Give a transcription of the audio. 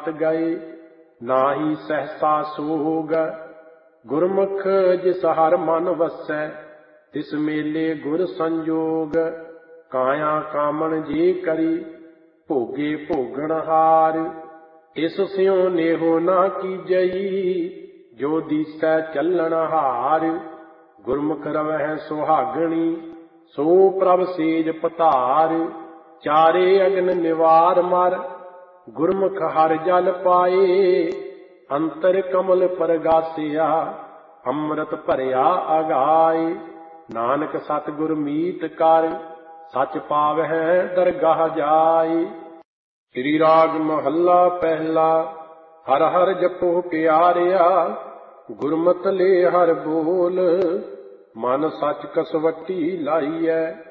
ਮਤ ਗਏ, ਨਾਹੀ ਸਹਸਾ ਸੋਗ। ਗੁਰਮੁਖ ਜਿਸ ਹਰ ਮਨ ਵਸੈ, ਤਿਸ ਮੇਲੇ ਗੁਰ ਸੰਜੋਗ। ਕਾਇਆ ਕਾਮਣ ਜੇ ਕਰੀ, ਭੋਗੇ ਭੋਗਣ ਹਾਰ। ਇਸ ਸਿਉ ਨੇਹੋ ਨਾ ਕੀਜਈ, ਜੋ ਦੀਸੈ ਚੱਲਣ ਹਾਰ। ਗੁਰਮੁਖ ਰਵਹਿ ਸੁਹਾਗਣੀ, ਸੋ ਪ੍ਰਭ ਸੇਜ ਪਧਾਰ। ਚਾਰੇ ਅਗਨ ਨਿਵਾਰ ਮਰ, ਗੁਰਮੁਖ ਹਰਿ ਜਲ ਪਾਏ। ਅੰਤਰ ਕਮਲ ਪਰਗਾਸਿਆ, ਅੰਮ੍ਰਿਤ ਭਰਿਆ ਅਗਾਏ। ਨਾਨਕ ਸਤਿਗੁਰ ਮੀਤ ਕਰ, ਸਚ ਪਾਵਹਿ ਦਰਗਾਹ ਜਾਏ। ਸ੍ਰੀ ਰਾਗ ਮਹੱਲਾ ਪਹਿਲਾ। ਹਰਿ ਹਰਿ ਜਪੋ ਪਿਆਰਿਆ, ਗੁਰਮਤਿ ਲੈ ਹਰਿ ਬੋਲ। ਮਨ ਸਚ ਕਸਵੱਟੀ ਲਾਈਐ,